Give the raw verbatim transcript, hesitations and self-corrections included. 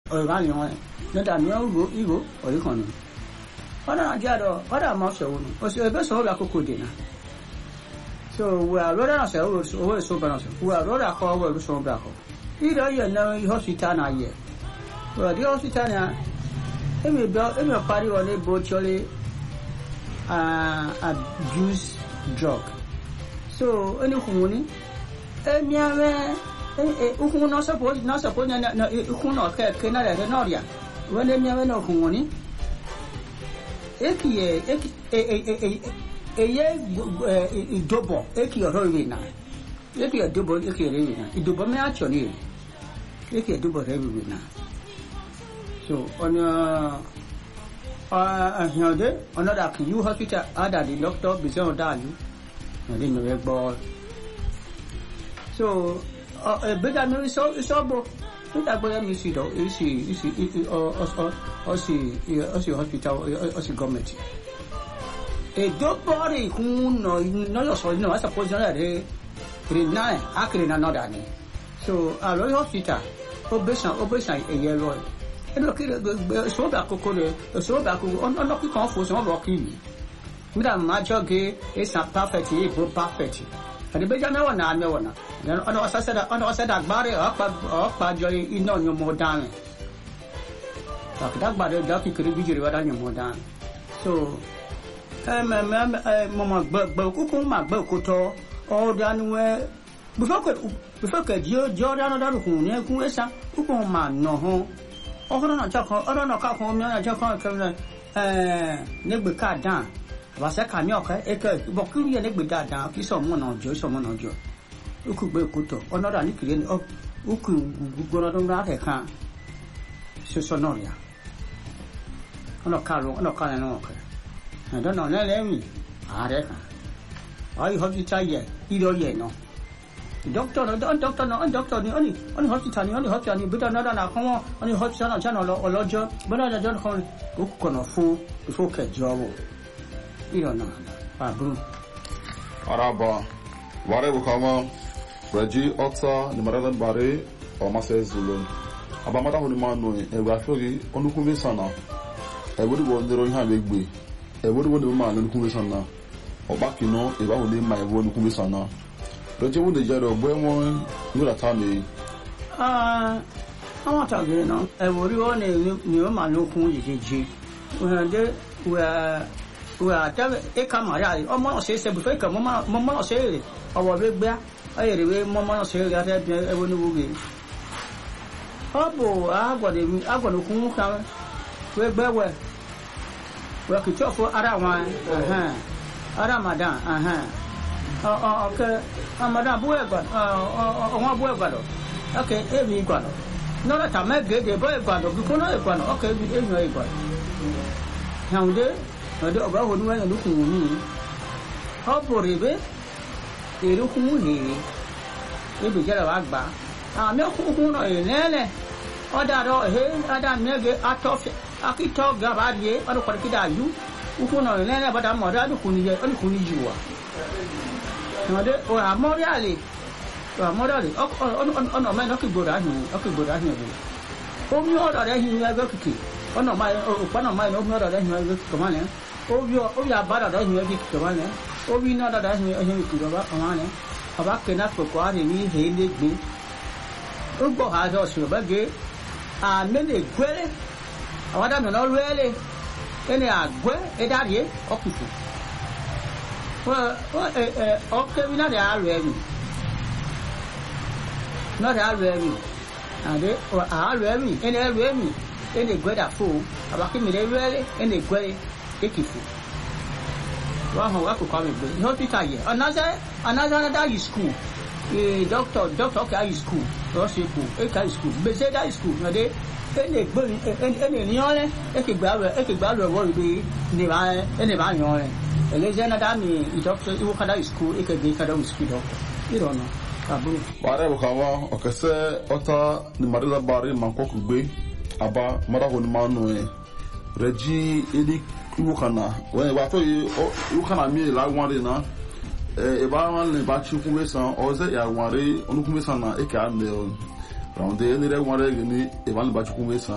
or running on. Not a no ego or economy. Other Jado, other muscle was a best of like dinner. So we are rather ourselves over so bad. We are rather forward to so black. Either you know the hospital yet. Well, the hospital, every party on a virtually abuse drug. So, any woman, a mere, who not suppose, not suppose, who not care, cannot have an audience. When they never know who money, Eki, a a year double, Eki or Rovina. Eki a double, Eki Ravina. It double me actually. Eki a double Ravina. So, on your uh, another you hospital, other the doctor, Bizarre Dalu. I didn't know ball. So, a better no is so is all. That boy, I see though. Is he? Is he? Or or or see? Or see hospital? Or see government? A dog body who no no your son no. I suppose that they they nine. Actually, not that. So, a royal hospital. Operation operation a year royal. And look, so that cocoa, so that on on the conference on rocking. Madam Majogi is a perfect, perfect. And the better no one, no one. Then on us said, on us said that body up by joy in on your more down. That body, Ducky could be you on your more down. So, Mamma Boku, my Bokuto, all done where before before Jordan, who is a who man no home. Oh, no, Jocko, oh, no, come home, no, Jocko, uh, neighbor car down. Was a canyoka, a Bokuria neighbor down, kiss someone on Joe, someone on Joe. Who could be good, or not a nickel of who could go on that a car. Sonoria. On a car, on a car and walker. I don't know, let me. I reckon. I hope you try yet, either yet, no. Doctor, no, doctor, no, doctor, only, only hospital, only hospital, but another now, only hospital channel or lodger, but I don't call book on a fool before catch job. You don't know. Ah, Bruno. Araba, whatever come on, Reggie, Otta, the Maradan Barre, or Master Zulu. Abamada Honimano, a Rafogi, on the Kumisana. I would go on the Royal Big B. I would go to the man on the Kumisana. Or back, you know, if I would name my word Kumisana. Don't you want the jet of Wemon? You will tell me. Ah, I want to get on. I would only knew my no Kunji. When they were, were a camera, or more say, before come, Mamma say, or Big Bear. I had a way, Mamma say that I wouldn't be. Oh, boy, I got him, I got a cool come. Where bear were. Well, could talk for other one. Uh huh. Other madame, uh huh. Oh, okay. I'm Madame Buegan. Oh, oh, Buegan. Okay, every one. No, that I make the boy guano, because no one. Okay, every one. Now, there, I don't know when you're looking at me. How for it? They look at me. If you get a ragba, I'm not who know in Nene. Or that, or hey, I don't know, I talk, I keep talking about ye, or what did I do? Who know in Nene, but I'm not who need you are. Or a morally, or morally, on a man, okay, good at him, okay, good at him. Oh, you are that he has a cookie. One of my, one of my, no mother that he has a command. Oh, you are, oh, you are better than you have a command. Oh, we know that I have a command. About cannot require me, he did me. Oh, go has also a gay. And many query. I don't know really. Any are well, a daddy, okay. Well, okay, we not are ready. Not are ready. And they are ready. And they are ready. And they go that fool. About him, they really, and they go, take it. One who could come in. Not be tired. Another, another that is school. A doctor, doctor, okay, is school. Rossi school, A school. But say that is school. Now they, and they go, and any yawning, a kid barrel, a kid barrel will be near any man yawning. A legend that me, doctor, you can die school, it can be cut on school. You don't know. Whatever come on, okay, say, Otta, the Marilla Barry, Mancock Bay, Abba, Marahon Manu, Reggie, Eddie, Ukana. When I told you, you can mean like one dinner. If I want to batch you from Wesson, or say, I want to Unukumisana, a card there. Round the end of one day, if I batch you from Wesson,